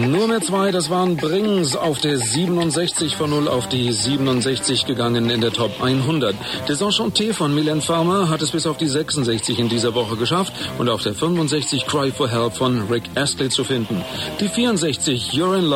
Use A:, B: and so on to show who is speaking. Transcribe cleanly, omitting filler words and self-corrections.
A: Nur mehr 2, das waren Brings auf der 67 von 0 auf die 67 gegangen in der Top 100. Der Saint-Chanté von Mylène Farmer hat es bis auf die 66 in dieser Woche geschafft und auf der 65 Cry for Help von Rick Astley zu finden. Die 64 You're in Love